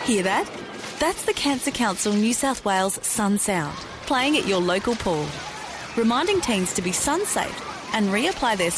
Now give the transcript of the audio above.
Hear that? That's the Cancer Council New South Wales Sun Sound, playing at your local pool, reminding teens to be sun safe and reapply their